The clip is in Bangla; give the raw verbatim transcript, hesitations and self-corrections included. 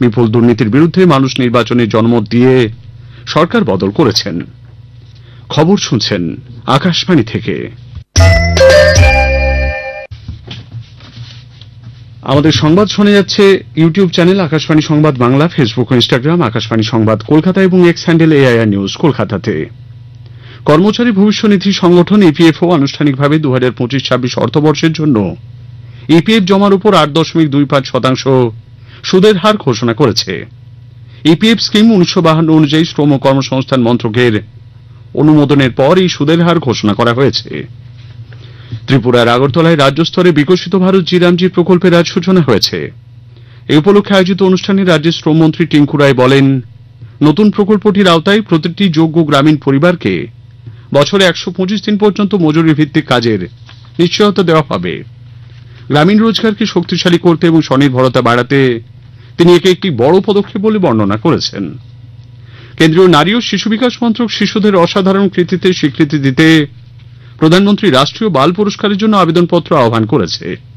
বিপুল দুর্নীতির বিরুদ্ধে মানুষ নির্বাচনে জনমত দিয়ে সরকার বদল করেছেন। খবর শুনছেন আকাশবাণী থেকে। আমাদের সংবাদ শোনা যাচ্ছে ইউটিউব চ্যানেল আকাশবাণী সংবাদ বাংলা, ফেসবুক ও ইনস্টাগ্রাম আকাশবাণী সংবাদ কলকাতা এবং এক্স হ্যান্ডেল এআইআর নিউজ কলকাতাতে। কর্মচারী ভবিষ্যনিধি সংগঠন ইপিএফও আনুষ্ঠানিকভাবে দু হাজার পঁচিশ ছাব্বিশ অর্থবর্ষের জন্য ইপিএফ জমার উপর আট দশমিক দুই পাঁচ শতাংশ সুদের হার ঘোষণা করেছে। ইপিএফ স্কিম উনিশশো বাহান্ন অনুযায়ী শ্রম ও কর্মসংস্থান মন্ত্রকের অনুমোদনের পর এই সুদের হার ঘোষণা করা হয়েছে। ত্রিপুরার আগরতলায় রাজ্য স্তরে বিকশিত ভারত জিরামজি প্রকল্পের আজ সূচনা হয়েছে। এই উপলক্ষে আয়োজিত অনুষ্ঠানে রাজ্যের শ্রমমন্ত্রী টিঙ্কু রায় বলেন, নতুন প্রকল্পটির আওতায় প্রতিটি যোগ্য গ্রামীণ পরিবারকে বছরে একশো পঁচিশ দিন পর্যন্ত মজুরি ভিত্তিক কাজের নিশ্চয়তা দেওয়া হবে। গ্রামীণ রোজগারকে শক্তিশালী করতে এবং স্বনির্ভরতা বাড়াতে তিনি একে একটি বড় পদক্ষেপ বলে বর্ণনা করেছেন। কেন্দ্রীয় নারী ও শিশু বিকাশ মন্ত্রক শিশুদের অসাধারণ কৃতিত্বের স্বীকৃতি দিতে প্রধানমন্ত্রী রাষ্ট্রীয় বাল পুরস্কারের জন্য আবেদনপত্র আহ্বান করেছে।